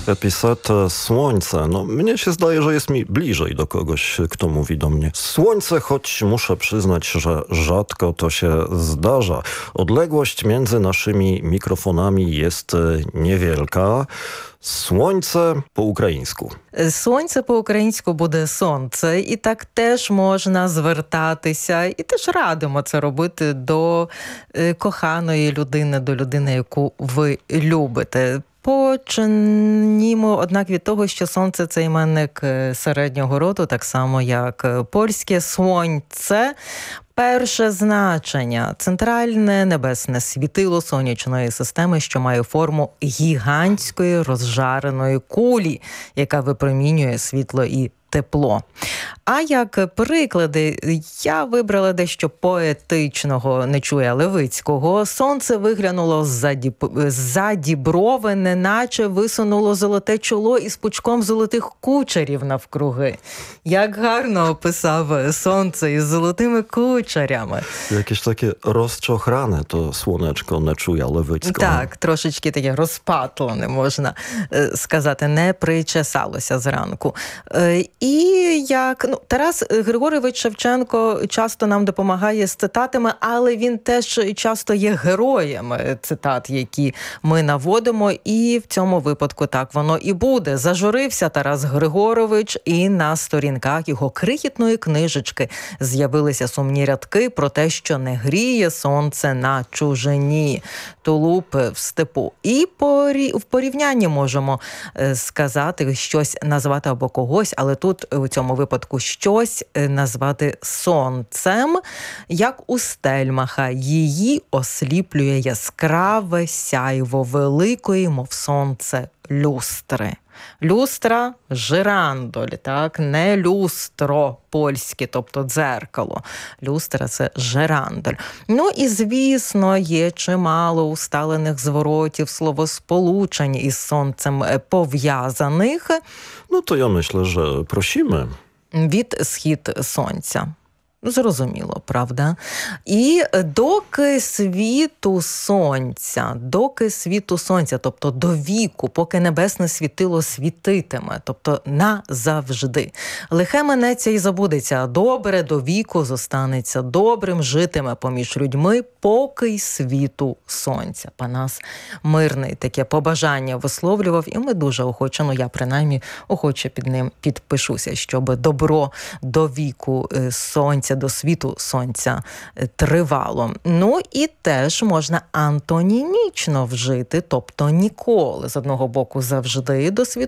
Epicet słońce. No, mnie się zdaje, że jest mi bliżej do kogoś, kto mówi do mnie słońce, choć muszę przyznać, że rzadko to się zdarza. Odległość między naszymi mikrofonami jest niewielka. Сонце по-українську. Сонце по-українську буде сонце, і так теж можна звертатися, і теж радимо це робити до коханої людини, до людини, яку ви любите. Почнімо, однак, від того, що сонце – це іменник середнього роду, так само, як польське «сонце». Перше значення – центральне небесне світило сонячної системи, що має форму гігантської розжареної кулі, яка випромінює світло і тепло. А як приклади, я вибрала дещо поетичного Нечуя Левицького. Сонце виглянуло ззаді брови, неначе висунуло золоте чоло із пучком золотих кучерів навкруги. Як гарно описав сонце із золотими кучерями. Jakieś takie rozczochrane to słoneczko Nečuja Levицького. Так, трошечки таке розпатлене, можна сказати, не причесалося зранку. І як Тарас Григорович Шевченко часто нам допомагає з цитатами, але він теж часто є героєм цитат, які ми наводимо, і в цьому випадку так воно і буде. Зажурився Тарас Григорович, і на сторінках його крихітної книжечки з'явилися сумні рядки про те, що не гріє сонце на чужині, тулуб в степу. І в порівнянні можемо сказати, щось назвати або когось, але тут у цьому випадку щось назвати сонцем, як у Стельмаха. Її осліплює яскраве сяйво великої, мов сонце, люстри. Люстра – жирандоль, так? Не люстро польське, тобто дзеркало. Люстра – це жирандоль. Ну і, звісно, є чимало усталених зворотів, словосполучень із сонцем пов'язаних. No to ja myślę, że prosimy. Від схід сонця. Зрозуміло, правда? І доки світу сонця, тобто до віку, поки небесне світило світитиме, тобто назавжди. Лихе минеться і забудеться, а добре до віку зостанеться добрим, житиме поміж людьми, поки й світу сонця. Панас Мирний таке побажання висловлював, і ми дуже охоче, я принаймні охоче під ним підпишуся, щоб добро до віку сонця, до світу сонця тривало. Ну і теж можна антонімічно вжити, тобто ніколи. З одного боку завжди до світу